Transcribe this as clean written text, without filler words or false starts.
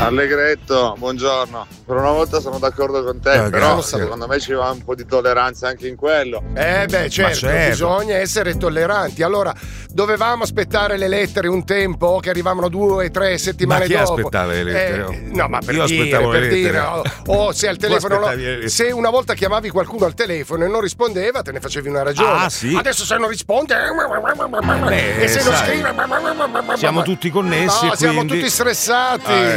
Allegretto, buongiorno. Per una volta sono d'accordo con te, però secondo me ci va un po' di tolleranza anche in quello. Certo, bisogna essere tolleranti. Allora, dovevamo aspettare le lettere un tempo che arrivavano 2 o 3 settimane dopo. Ma chi aspettava le lettere? No, ma per Io aspettavo le lettere. dire, se al telefono se una volta chiamavi qualcuno al telefono e non rispondeva, te ne facevi una ragione. Sì. Adesso se non risponde e se non scrive siamo tutti connessi, siamo quindi... tutti stressati.